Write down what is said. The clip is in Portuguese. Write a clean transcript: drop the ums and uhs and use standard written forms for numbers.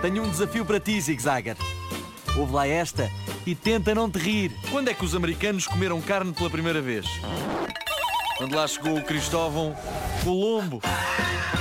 Tenho um desafio para ti, Zig Zagger. Ouve lá esta e tenta não te rir. Quando é que os americanos comeram carne pela primeira vez? Quando lá chegou o Cristóvão Colombo.